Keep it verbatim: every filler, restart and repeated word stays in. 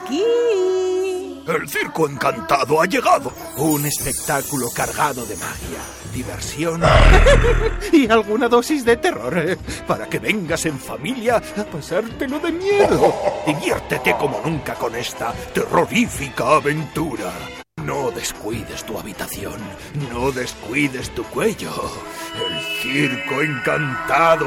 aquí. El Circo Encantado ha llegado. Un espectáculo cargado de magia, diversión y alguna dosis de terror, eh, para que vengas en familia a pasártelo de miedo. Diviértete como nunca con esta terrorífica aventura. No descuides tu habitación, no descuides tu cuello. El Circo Encantado